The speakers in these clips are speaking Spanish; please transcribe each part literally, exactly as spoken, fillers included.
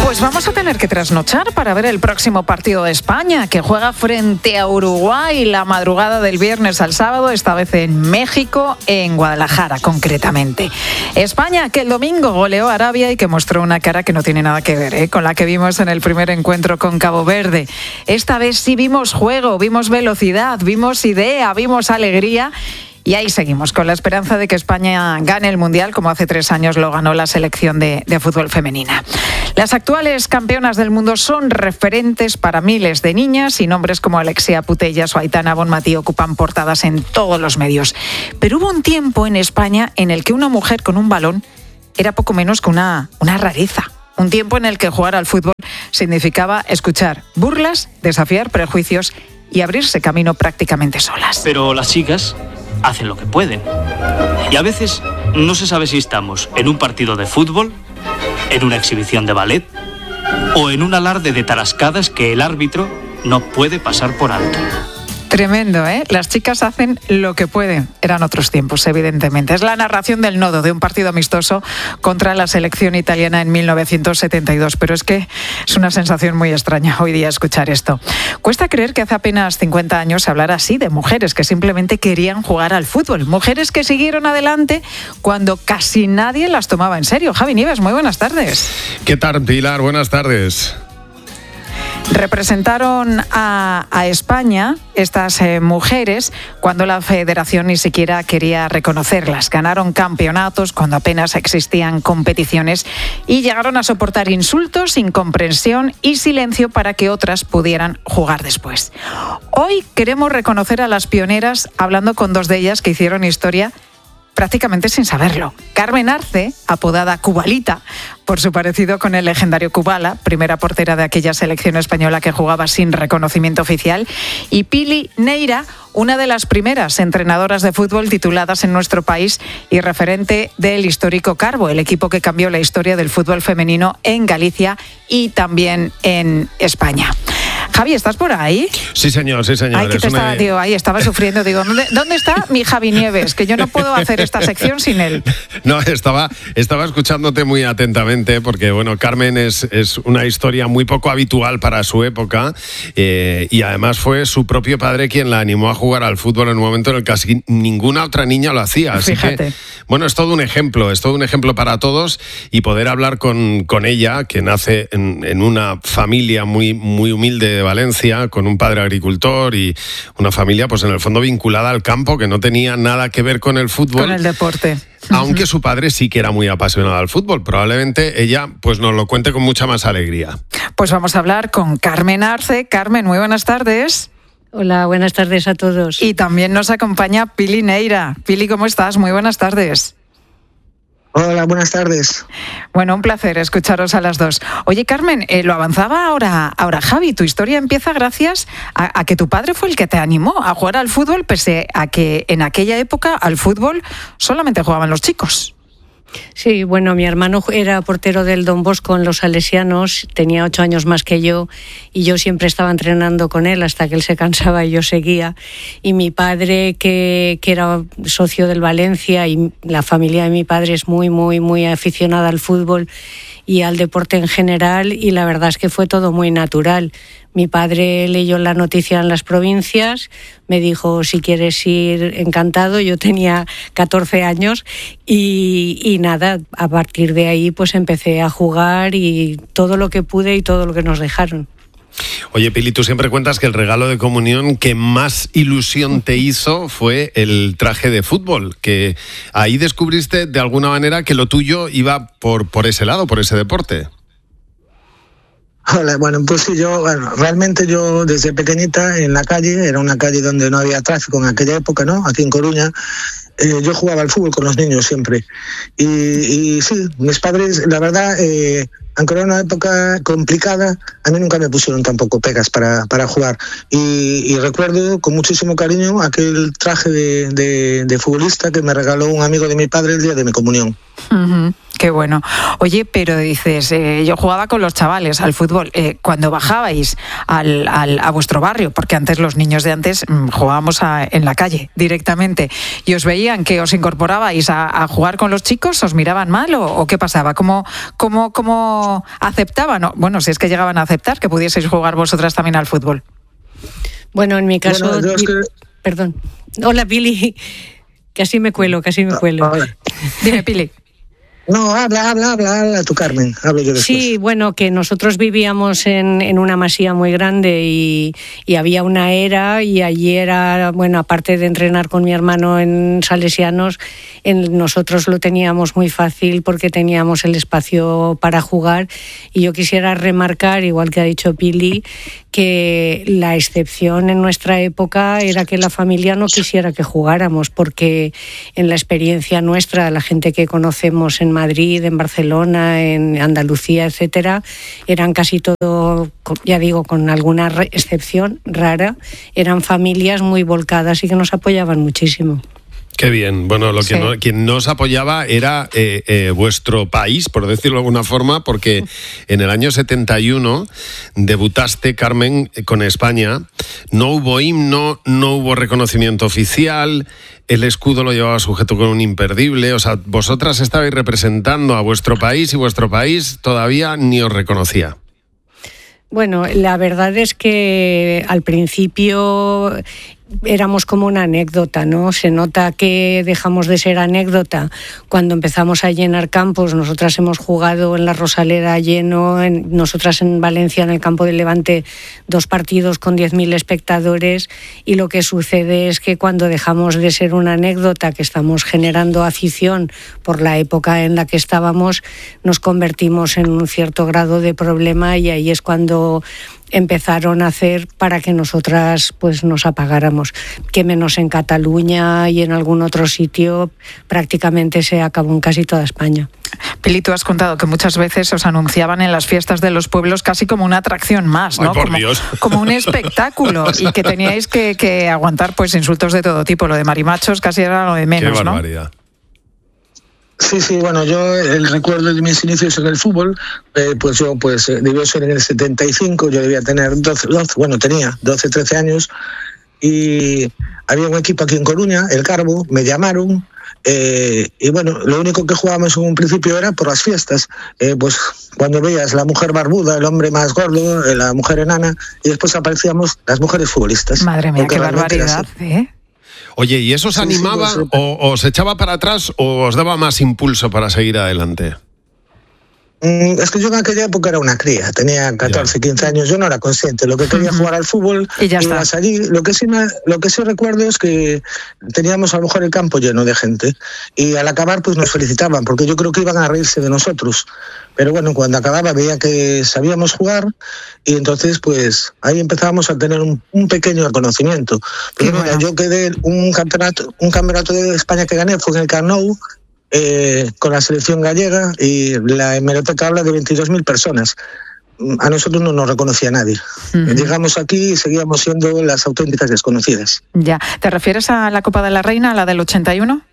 Pues vamos a tener que trasnochar para ver el próximo partido de España, que juega frente a Uruguay la madrugada del viernes al sábado, esta vez en México, en Guadalajara concretamente. España, que el domingo goleó a Arabia y que mostró una cara que no tiene nada que ver ¿eh? con la que vimos en el primer encuentro con Cabo Verde. Esta vez sí vimos juego, vimos velocidad, vimos idea, vimos alegría. Y ahí seguimos, con la esperanza de que España gane el Mundial, como hace tres años lo ganó la selección de, de fútbol femenina. Las actuales campeonas del mundo son referentes para miles de niñas y nombres como Alexia Putellas o Aitana Bonmatí ocupan portadas en todos los medios. Pero hubo un tiempo en España en el que una mujer con un balón era poco menos que una, una rareza. Un tiempo en el que jugar al fútbol significaba escuchar burlas, desafiar prejuicios y abrirse camino prácticamente solas. Pero las chicas hacen lo que pueden. Y a veces no se sabe si estamos en un partido de fútbol, en una exhibición de ballet o en un alarde de tarascadas que el árbitro no puede pasar por alto. Tremendo, ¿eh? Las chicas hacen lo que pueden. Eran otros tiempos, evidentemente. Es la narración del nodo de un partido amistoso contra la selección italiana en mil novecientos setenta y dos. Pero es que es una sensación muy extraña hoy día escuchar esto. Cuesta creer que hace apenas cincuenta años se hablara así de mujeres que simplemente querían jugar al fútbol. Mujeres que siguieron adelante cuando casi nadie las tomaba en serio. Javi Nieves, muy buenas tardes. ¿Qué tal, Pilar? Buenas tardes. Representaron a, a España estas eh, mujeres cuando la federación ni siquiera quería reconocerlas. Ganaron campeonatos cuando apenas existían competiciones y llegaron a soportar insultos, incomprensión y silencio para que otras pudieran jugar después. Hoy queremos reconocer a las pioneras, hablando con dos de ellas que hicieron historia prácticamente sin saberlo. Carmen Arce, apodada Cubalita, por su parecido con el legendario Kubala, primera portera de aquella selección española que jugaba sin reconocimiento oficial, y Pili Neira, una de las primeras entrenadoras de fútbol tituladas en nuestro país y referente del histórico Carbo, el equipo que cambió la historia del fútbol femenino en Galicia y también en España. Javi, ¿estás por ahí? Sí, señor, sí, señor. Ay, que te estaba, tío, ahí estaba sufriendo. Digo, ¿dónde, ¿dónde está mi Javi Nieves? Que yo no puedo hacer esta sección sin él. No, estaba, estaba escuchándote muy atentamente porque, bueno, Carmen es, es una historia muy poco habitual para su época eh, y además fue su propio padre quien la animó a jugar al fútbol en un momento en el que casi ninguna otra niña lo hacía. Así Fíjate. que, bueno, es todo un ejemplo, es todo un ejemplo para todos y poder hablar con, con ella, que nace en, en una familia muy, muy humilde de Valencia, con un padre agricultor y una familia, pues en el fondo vinculada al campo, que no tenía nada que ver con el fútbol. Con el deporte. Aunque su padre sí que era muy apasionado al fútbol. Probablemente ella pues nos lo cuente con mucha más alegría. Pues vamos a hablar con Carmen Arce. Carmen, muy buenas tardes. Hola, buenas tardes a todos. Y también nos acompaña Pili Neira. Pili, ¿cómo estás? Muy buenas tardes. Hola, buenas tardes. Bueno, un placer escucharos a las dos. Oye, Carmen, eh, lo avanzaba ahora, ahora Javi, tu historia empieza gracias a, a que tu padre fue el que te animó a jugar al fútbol, pese a que en aquella época al fútbol solamente jugaban los chicos. Sí, bueno, mi hermano era portero del Don Bosco en los Salesianos, tenía ocho años más que yo y yo siempre estaba entrenando con él hasta que él se cansaba y yo seguía. Y mi padre, que, que era socio del Valencia, y la familia de mi padre es muy, muy, muy aficionada al fútbol y al deporte en general, y la verdad es que fue todo muy natural. Mi padre leyó la noticia en las provincias, me dijo, si quieres ir, encantado. Yo tenía catorce años y, y nada, a partir de ahí pues empecé a jugar y todo lo que pude y todo lo que nos dejaron. Oye, Pili, tú siempre cuentas que el regalo de comunión que más ilusión te hizo fue el traje de fútbol, que ahí descubriste de alguna manera que lo tuyo iba por, por ese lado, por ese deporte. Hola, bueno, pues sí, yo, bueno, realmente yo desde pequeñita en la calle, era una calle donde no había tráfico en aquella época, ¿no? Aquí en Coruña, eh, yo jugaba al fútbol con los niños siempre. Y, y sí, mis padres, la verdad, eh, aunque era una época complicada, a mí nunca me pusieron tampoco pegas para, para jugar. Y, y recuerdo con muchísimo cariño aquel traje de, de, de futbolista que me regaló un amigo de mi padre el día de mi comunión. Uh-huh. Qué bueno. Oye, pero dices, eh, yo jugaba con los chavales al fútbol. Eh, cuando bajabais al, al, a vuestro barrio, porque antes los niños de antes mmm, jugábamos a, en la calle directamente, y os veíais veían que os incorporabais a, a jugar con los chicos, os miraban mal o, o qué pasaba? ¿Cómo, cómo, cómo aceptaban? O, bueno, si es que llegaban a aceptar que pudieseis jugar vosotras también al fútbol. Bueno, en mi caso... Bueno, es que... Perdón. Hola, Pili. Casi me cuelo, casi me cuelo. Ah, Dime, Pili. No, habla, habla, habla, habla tú, Carmen. Hablo yo después. Sí, bueno, que nosotros vivíamos en, en una masía muy grande y, y había una era y allí era, bueno, aparte de entrenar con mi hermano en Salesianos, en, nosotros lo teníamos muy fácil porque teníamos el espacio para jugar. Y yo quisiera remarcar, igual que ha dicho Pili, que la excepción en nuestra época era que la familia no quisiera que jugáramos, porque en la experiencia nuestra, la gente que conocemos en Madrid, en Barcelona, en Andalucía, etcétera, eran casi todo, ya digo, con alguna excepción rara, eran familias muy volcadas y que nos apoyaban muchísimo. Qué bien. Bueno, lo que Sí. no, quien no os apoyaba era eh, eh, vuestro país, por decirlo de alguna forma, porque en el año setenta y uno debutaste, Carmen, con España. No hubo himno, no hubo reconocimiento oficial, el escudo lo llevaba sujeto con un imperdible. O sea, vosotras estabais representando a vuestro país y vuestro país todavía ni os reconocía. Bueno, la verdad es que al principio éramos como una anécdota, ¿no? Se nota que dejamos de ser anécdota cuando empezamos a llenar campos. Nosotras hemos jugado en la Rosaleda lleno, en, nosotras en Valencia, en el campo del Levante, dos partidos con diez mil espectadores, y lo que sucede es que cuando dejamos de ser una anécdota, que estamos generando afición por la época en la que estábamos, nos convertimos en un cierto grado de problema, y ahí es cuando empezaron a hacer para que nosotras pues nos apagáramos, que menos en Cataluña y en algún otro sitio prácticamente se acabó en casi toda España. Pili, tú has contado que muchas veces os anunciaban en las fiestas de los pueblos casi como una atracción más, ¿no? Ay, por como, Dios. como un espectáculo, y que teníais que, que aguantar pues insultos de todo tipo. Lo de marimachos casi era lo de menos, Qué ¿no? barbaridad. Sí, sí, bueno, yo el recuerdo de mis inicios en el fútbol, eh, pues yo pues eh, debió ser en el setenta y cinco, yo debía tener doce, doce, bueno, tenía doce, trece años, y había un equipo aquí en Coruña, el Carbo, me llamaron, eh, y bueno, lo único que jugábamos en un principio era por las fiestas, eh, pues cuando veías la mujer barbuda, el hombre más gordo, eh, la mujer enana, y después aparecíamos las mujeres futbolistas. Madre mía, Porque qué realmente era barbaridad, así. ¿eh? Oye, ¿y eso os Sí, sí, animaba pues, o os echaba para atrás o os daba más impulso para seguir adelante? Mm, Es que yo en aquella época era una cría, tenía catorce, quince años, yo no era consciente, lo que quería jugar al fútbol, Y ya está. ibas allí. Lo que sí me, lo que sí recuerdo es que teníamos a lo mejor el campo lleno de gente, y al acabar pues nos felicitaban, porque yo creo que iban a reírse de nosotros. Pero bueno, cuando acababa veía que sabíamos jugar, y entonces pues ahí empezábamos a tener un, un pequeño reconocimiento. Pero Qué mira, bueno. yo quedé un campeonato, un campeonato de España que gané fue en el Camp Nou, eh, con la selección gallega, y la hemeroteca habla de veintidós mil personas. A nosotros no nos reconocía nadie. Ujú. Llegamos aquí y seguíamos siendo las auténticas desconocidas. Ya. ¿Te refieres a la Copa de la Reina, la del ochenta y uno?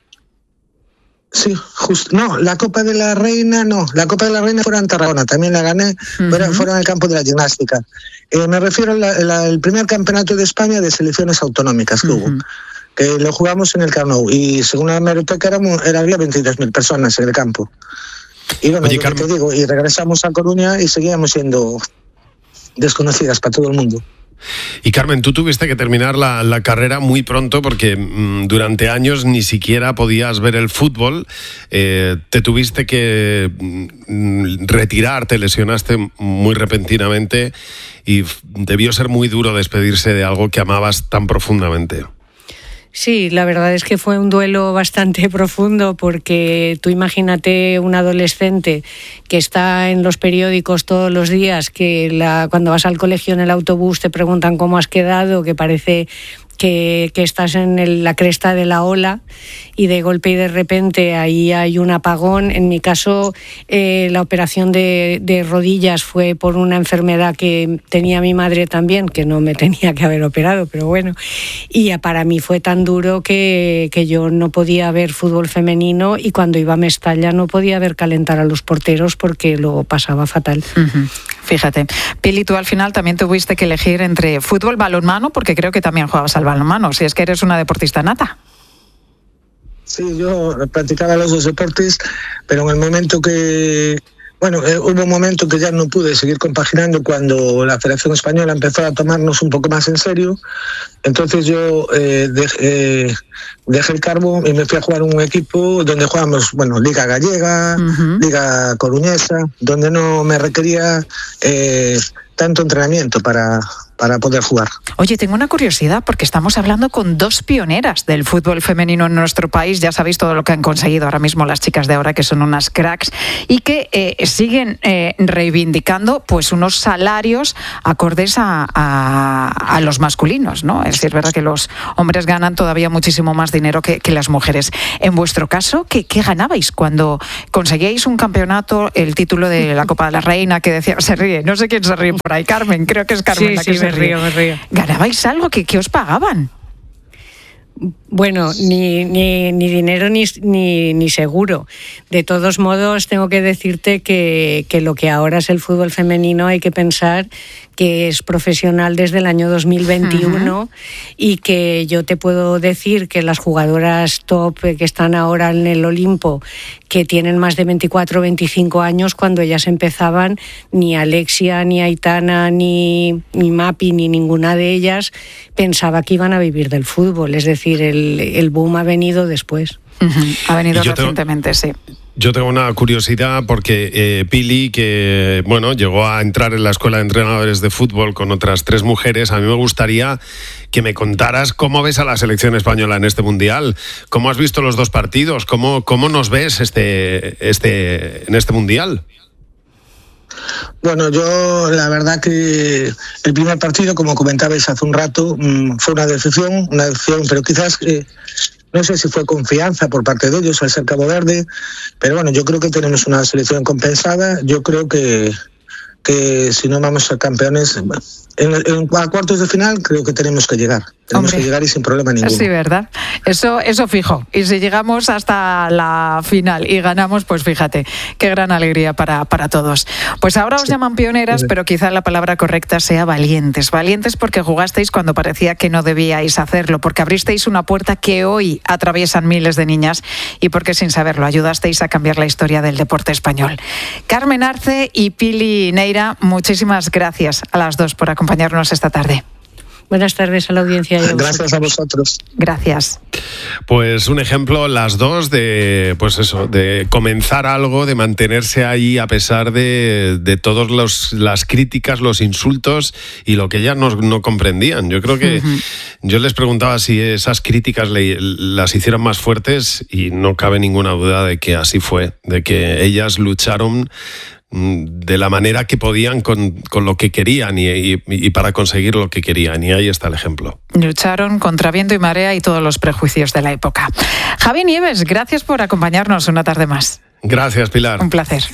Sí, justo. No, la Copa de la Reina no. La Copa de la Reina fue en Tarragona, también la gané, Ujú. pero fuera en el campo de la gimnástica. Eh, me refiero al primer campeonato de España de selecciones autonómicas que Ujú. hubo, que lo jugamos en el Camp Nou, y según la hemeroteca éramos, era, había veintidós mil personas en el campo. Y bueno, Oye, lo que Carmen. te digo, y regresamos a Coruña y seguíamos siendo desconocidas para todo el mundo. Y Carmen, tú tuviste que terminar la, la carrera muy pronto porque mmm, durante años ni siquiera podías ver el fútbol. Eh, te tuviste que mmm, retirar, te lesionaste muy repentinamente y f- debió ser muy duro despedirse de algo que amabas tan profundamente. Sí, la verdad es que fue un duelo bastante profundo, porque tú imagínate un adolescente que está en los periódicos todos los días, que la, cuando vas al colegio en el autobús te preguntan cómo has quedado, que parece que, que estás en el, la cresta de la ola, y de golpe y de repente ahí hay un apagón. En mi caso, eh, la operación de, de rodillas fue por una enfermedad que tenía mi madre también, que no me tenía que haber operado, pero bueno. Y para mí fue tan duro que, que yo no podía ver fútbol femenino, y cuando iba a Mestalla no podía ver calentar a los porteros porque lo pasaba fatal. Ujú. Fíjate. Pili, tú al final también tuviste que elegir entre fútbol, balonmano, porque creo que también jugabas al balonmano, si es que eres una deportista nata. Sí, yo practicaba los dos deportes, pero en el momento que... Bueno, eh, hubo un momento que ya no pude seguir compaginando cuando la Federación Española empezó a tomarnos un poco más en serio. Entonces yo eh, dejé, eh, dejé el cargo y me fui a jugar un equipo donde jugamos, bueno, Liga Gallega, uh-huh. Liga Coruñesa, donde no me requería eh, tanto entrenamiento para... para poder jugar. Oye, tengo una curiosidad porque estamos hablando con dos pioneras del fútbol femenino en nuestro país. Ya sabéis todo lo que han conseguido ahora mismo las chicas de ahora, que son unas cracks y que eh, siguen eh, reivindicando pues unos salarios acordes a, a, a los masculinos, ¿no? Es decir, es verdad que los hombres ganan todavía muchísimo más dinero que, que las mujeres. En vuestro caso, ¿qué, qué ganabais cuando conseguíais un campeonato, el título de la Copa de la Reina, que decía, se ríe, no sé quién se ríe por ahí, Carmen, creo que es Carmen sí, la que sí, se me río, me río. ¿Ganabais algo? ¿Qué, qué os pagaban? Bueno, ni, ni, ni dinero ni, ni, ni seguro. De todos modos, tengo que decirte que, que lo que ahora es el fútbol femenino hay que pensar que es profesional desde el año dos mil veintiuno uh-huh. y que yo te puedo decir que las jugadoras top que están ahora en el Olimpo, que tienen más de veinticuatro o veinticinco años, cuando ellas empezaban, ni Alexia, ni Aitana, ni, ni Mapi, ni ninguna de ellas pensaba que iban a vivir del fútbol. Es decir, el, el boom ha venido después. Uh-huh. Ha venido yo recientemente, tengo, sí. Yo tengo una curiosidad porque eh, Pili, que bueno, llegó a entrar en la escuela de entrenadores de fútbol con otras tres mujeres, a mí me gustaría que me contaras cómo ves a la selección española en este mundial, cómo has visto los dos partidos, cómo, cómo nos ves este, este, en este mundial. Bueno, yo la verdad que el primer partido, como comentabais hace un rato, fue una decepción, una decepción, pero quizás... Eh, No sé si fue confianza por parte de ellos al ser Cabo Verde, pero bueno, yo creo que tenemos una selección compensada. Yo creo que, que si no vamos a ser campeones, en, en a cuartos de final creo que tenemos que llegar. Tenemos Hombre, que llegar y sin problema ninguno. Sí, ¿verdad? Eso, eso fijo. Y si llegamos hasta la final y ganamos, pues fíjate, qué gran alegría para, para todos. Pues ahora os sí. llaman pioneras, sí. pero quizá la palabra correcta sea valientes. Valientes porque jugasteis cuando parecía que no debíais hacerlo, porque abristeis una puerta que hoy atraviesan miles de niñas y porque sin saberlo ayudasteis a cambiar la historia del deporte español. Carmen Arce y Pili Neira, muchísimas gracias a las dos por acompañarnos esta tarde. Buenas tardes a la audiencia. Y a Gracias a vosotros. Gracias. Pues un ejemplo, las dos, de pues eso, de comenzar algo, de mantenerse ahí a pesar de, de todas las críticas, los insultos y lo que ellas no, no comprendían. Yo creo que uh-huh. yo les preguntaba si esas críticas le, las hicieron más fuertes y no cabe ninguna duda de que así fue, de que ellas lucharon de la manera que podían con, con lo que querían y, y, y para conseguir lo que querían. Y ahí está el ejemplo. Lucharon contra viento y marea y todos los prejuicios de la época. Javi Nieves, gracias por acompañarnos una tarde más. Gracias, Pilar. Un placer.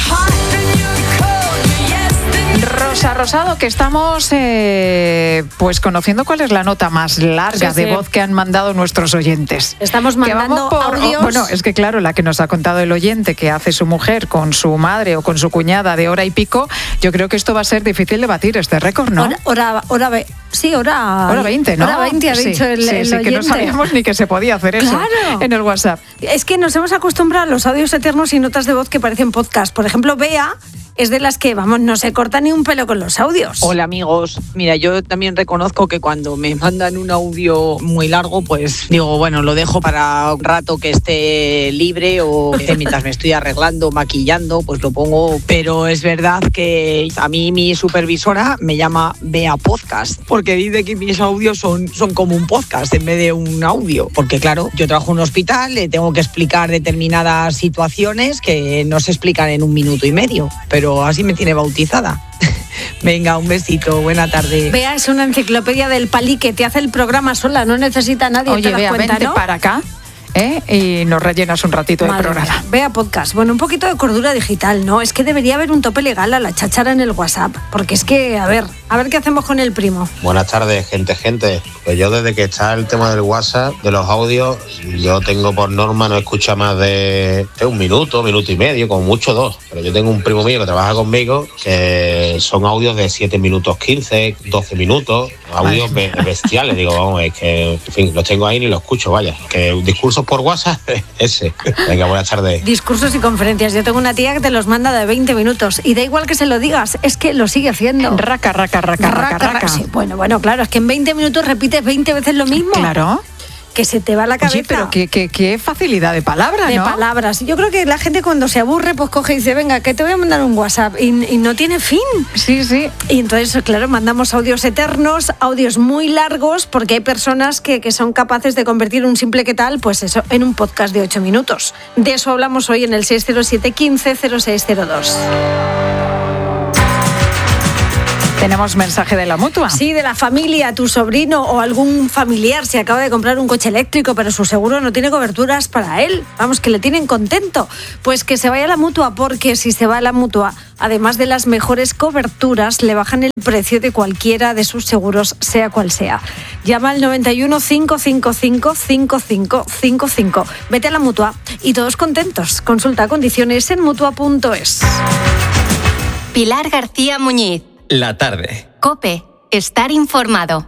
Rosa Rosado, que estamos eh, pues conociendo cuál es la nota más larga sí, sí. de voz que han mandado nuestros oyentes. Estamos mandando por, audios. Bueno, es que claro, la que nos ha contado el oyente que hace su mujer con su madre o con su cuñada de hora y pico, yo creo que esto va a ser difícil de batir este récord, ¿no? Hora, hora, hora ve- sí, hora... Hora veinte, ¿no? Hora veinte ha sí, dicho el, sí, el sí, oyente. que no sabíamos ni que se podía hacer eso claro. en el WhatsApp. Es que nos hemos acostumbrado a los audios eternos y notas de voz que parecen podcast. Por ejemplo, Bea es de las que, vamos, no se corta ni un pelo con los audios. Hola amigos, mira, yo también reconozco que cuando me mandan un audio muy largo, pues digo, bueno, lo dejo para un rato que esté libre o que mientras me estoy arreglando, maquillando, pues lo pongo. Pero es verdad que a mí mi supervisora me llama Bea Podcast, porque dice que mis audios son, son como un podcast en vez de un audio. Porque claro, yo trabajo en un hospital, le tengo que explicar determinadas situaciones que no se explican en un minuto y medio, pero pero así me tiene bautizada. Venga, un besito, buena tarde. Bea es una enciclopedia del palique, te hace el programa sola, no necesita a nadie. Oye, te das Bea, cuenta, vente ¿no? para acá. ¿Eh? Y nos rellenas un ratito Madre de programa. Mía. Vea podcast. Bueno, un poquito de cordura digital, ¿no? Es que debería haber un tope legal a la cháchara en el WhatsApp. Porque es que, a ver, a ver qué hacemos con el primo. Buenas tardes, gente, gente. Pues yo desde que está el tema del WhatsApp, de los audios, yo tengo por norma no escuchar más de un minuto, minuto y medio, como mucho dos. Pero yo tengo un primo mío que trabaja conmigo, que son audios de siete minutos quince, doce minutos, audios be- bestiales. Digo, vamos, es que, en fin, los tengo ahí ni los escucho, vaya. Que un discurso discursos por WhatsApp, ese. Venga, buenas tardes. Discursos y conferencias. Yo tengo una tía que te los manda de veinte minutos y da igual que se lo digas, es que lo sigue haciendo. Raca, raca, raca, raca, raca. raca. Sí, bueno, bueno, claro, es que en veinte minutos repites veinte veces lo mismo. Claro. Que se te va la cabeza. Oye, pero qué, qué, qué facilidad de palabra, de ¿no? De palabras. Yo creo que la gente cuando se aburre, pues coge y dice, venga, que te voy a mandar un WhatsApp. Y, y no tiene fin. Sí, sí. Y entonces, claro, mandamos audios eternos, audios muy largos, porque hay personas que, que son capaces de convertir un simple qué tal, pues eso, en un podcast de ocho minutos. De eso hablamos hoy en el seis cero siete, quince, cero seis cero dos. Tenemos mensaje de la Mutua. Sí, de la familia, tu sobrino o algún familiar se acaba de comprar un coche eléctrico, pero su seguro no tiene coberturas para él. Vamos, que le tienen contento. Pues que se vaya a la Mutua, porque si se va a la Mutua, además de las mejores coberturas, le bajan el precio de cualquiera de sus seguros, sea cual sea. Llama al noventa y uno, cinco cinco cinco, cinco cinco cinco cinco. Vete a la Mutua y todos contentos. Consulta condiciones en mutua punto es. Pilar García Muñiz. La tarde. COPE. Estar informado.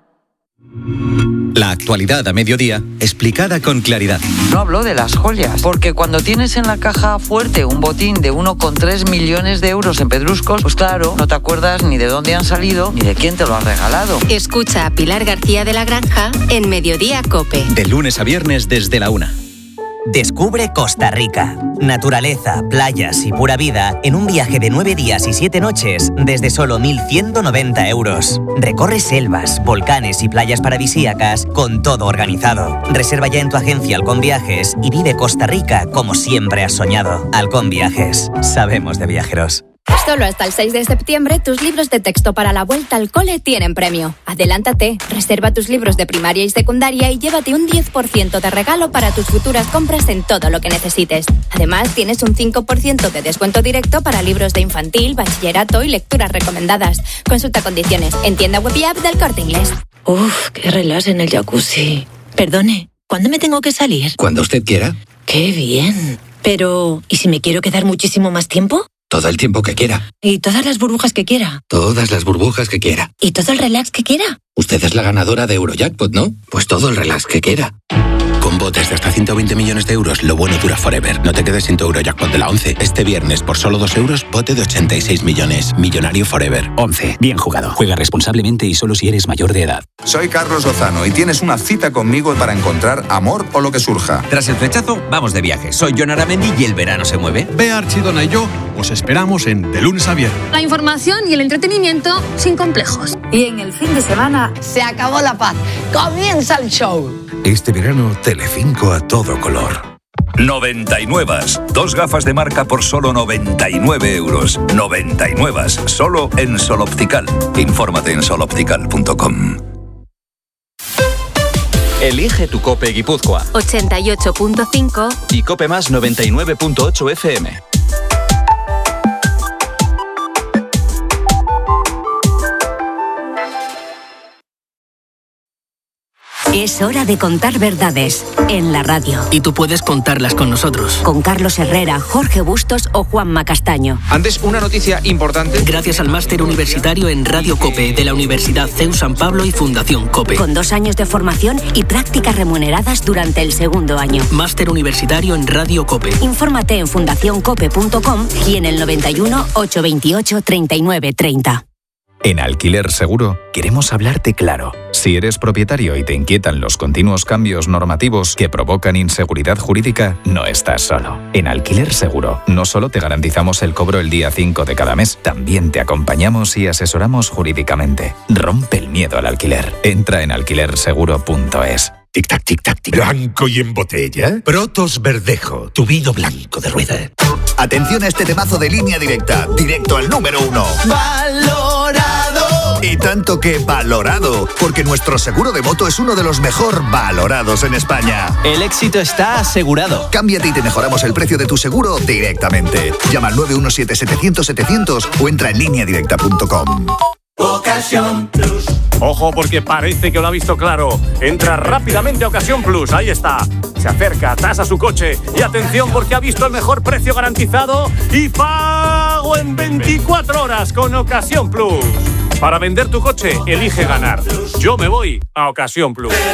La actualidad a mediodía, explicada con claridad. No hablo de las joyas, porque cuando tienes en la caja fuerte un botín de uno coma tres millones de euros en pedruscos, pues claro, no te acuerdas ni de dónde han salido ni de quién te lo ha regalado. Escucha a Pilar García de la Granja en Mediodía COPE. De lunes a viernes desde la una. Descubre Costa Rica. Naturaleza, playas y pura vida en un viaje de nueve días y siete noches desde solo mil ciento noventa euros. Recorre selvas, volcanes y playas paradisíacas con todo organizado. Reserva ya en tu agencia Halcón Viajes y vive Costa Rica como siempre has soñado. Halcón Viajes. Sabemos de viajeros. Solo hasta el seis de septiembre, tus libros de texto para la vuelta al cole tienen premio. Adelántate, reserva tus libros de primaria y secundaria y llévate un diez por ciento de regalo para tus futuras compras en todo lo que necesites. Además, tienes un cinco por ciento de descuento directo para libros de infantil, bachillerato y lecturas recomendadas. Consulta condiciones en tienda web y app del Corte Inglés. Uf, qué relax en el jacuzzi. Perdone, ¿cuándo me tengo que salir? Cuando usted quiera. Qué bien. Pero, ¿y si me quiero quedar muchísimo más tiempo? Todo el tiempo que quiera. ¿Y todas las burbujas que quiera? Todas las burbujas que quiera. ¿Y todo el relax que quiera? Usted es la ganadora de Eurojackpot, ¿no? Pues todo el relax que quiera. Con botes de hasta ciento veinte millones de euros, lo bueno dura forever. No te quedes sin tu Eurojackpot de la once. Este viernes, por solo dos euros, bote de ochenta y seis millones. Millonario forever. once. Bien jugado. Juega responsablemente y solo si eres mayor de edad. Soy Carlos Lozano y tienes una cita conmigo para encontrar amor o lo que surja. Tras el flechazo, vamos de viaje. Soy Jon Aramendi y el verano se mueve. Bea Archidona y yo os esperamos en De Lunes a Viernes. La información y el entretenimiento sin complejos. Y en el fin de semana se acabó la paz. Comienza el show. Este verano, Telecinco a todo color. noventa y nueve. Dos gafas de marca por solo noventa y nueve euros. noventa y nueve. Solo en Sol Optical. Infórmate en sol optical punto com. Elige tu COPE Guipúzcoa. ochenta y ocho punto cinco Y COPE Más noventa y nueve punto ocho F M. Es hora de contar verdades en la radio. Y tú puedes contarlas con nosotros. Con Carlos Herrera, Jorge Bustos o Juanma Castaño. Antes, una noticia importante. Gracias al máster universitario en Radio COPE de la Universidad C E U San Pablo y Fundación COPE. Con dos años de formación y prácticas remuneradas durante el segundo año. Máster universitario en Radio COPE. Infórmate en fundación cope punto com y en el noventa y uno, ochocientos veintiocho, treinta y nueve treinta. En Alquiler Seguro queremos hablarte claro. Si eres propietario y te inquietan los continuos cambios normativos que provocan inseguridad jurídica, no estás solo. En Alquiler Seguro no solo te garantizamos el cobro el día cinco de cada mes, también te acompañamos y asesoramos jurídicamente. Rompe el miedo al alquiler. Entra en alquiler seguro punto es. Tic-tac, tic-tac, tic. Blanco y en botella. Protos Verdejo, tu vino blanco de rueda. Atención a este temazo de Línea Directa. Directo al número uno. ¡Valorado! Y tanto que valorado, porque nuestro seguro de moto es uno de los mejor valorados en España. El éxito está asegurado. Cámbiate y te mejoramos el precio de tu seguro directamente. Llama al nueve uno siete, setecientos, setecientos o entra en línea directa punto com. Ocasión Plus. Ojo, porque parece que lo ha visto claro. Entra rápidamente a Ocasión Plus. Ahí está. Se acerca, tasa su coche. Y atención, porque ha visto el mejor precio garantizado y pago en veinticuatro horas con Ocasión Plus. Para vender tu coche, elige ganar. Yo me voy a Ocasión Plus.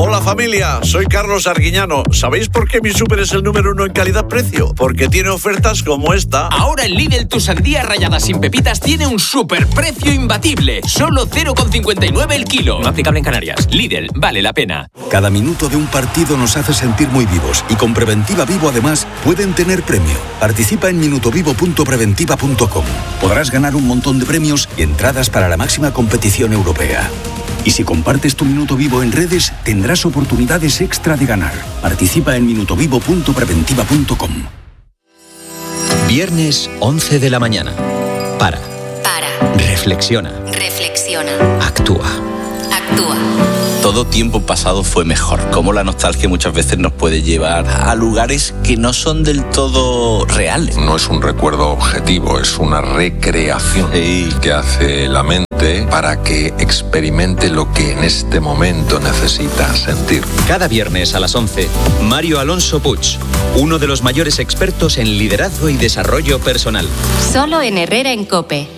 Hola familia, soy Carlos Arguiñano. ¿Sabéis por qué mi súper es el número uno en calidad-precio? Porque tiene ofertas como esta. Ahora en Lidl tu sandía rallada sin pepitas tiene un superprecio imbatible. Solo cero coma cincuenta y nueve el kilo. No aplicable en Canarias. Lidl, vale la pena. Cada minuto de un partido nos hace sentir muy vivos y con Preventiva Vivo además pueden tener premio. Participa en minutovivo punto preventiva punto com. Podrás ganar un montón de premios y entradas para la máxima competición europea. Y si compartes tu Minuto Vivo en redes, tendrás oportunidades extra de ganar. Participa en minutovivo punto preventiva punto com. Viernes once de la mañana. Para. Para. Reflexiona. Reflexiona. Actúa. Actúa. Todo tiempo pasado fue mejor. Cómo la nostalgia muchas veces nos puede llevar a lugares que no son del todo reales. No es un recuerdo objetivo, es una recreación sí. que hace la mente para que experimente lo que en este momento necesita sentir. Cada viernes a las once, Mario Alonso Puig, uno de los mayores expertos en liderazgo y desarrollo personal. Solo en Herrera en COPE.